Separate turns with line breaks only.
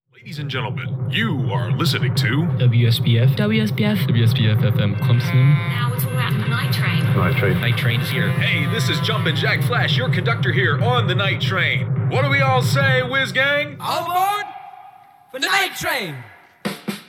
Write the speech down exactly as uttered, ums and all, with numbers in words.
Ladies and gentlemen, you are listening to
W S B F.
W S B F.
W S B F F M Clemson.
Now we're talking about the night train.
Night train.
Night train is here.
Hey, this is Jumpin' Jack Flash, your conductor here on the Night Train. What do we all say, Whiz Gang?
All aboard for the Night Train!